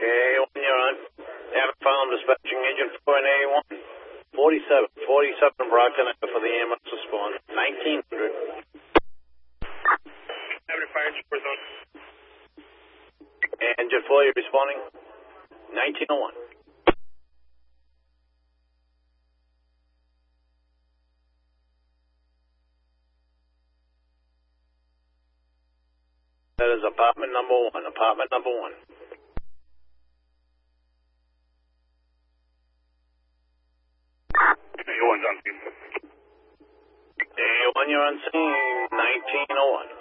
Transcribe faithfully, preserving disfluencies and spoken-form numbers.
A one, you're on. Haven't found dispatching agent for an A one. forty-seven, forty-seven Brockton for the A M S response. nineteen hundred. Having a fire support zone. Engine four, you're responding. nineteen oh one. That is apartment number one. Apartment number one. A one's on scene. A one, you're on scene. nineteen oh one.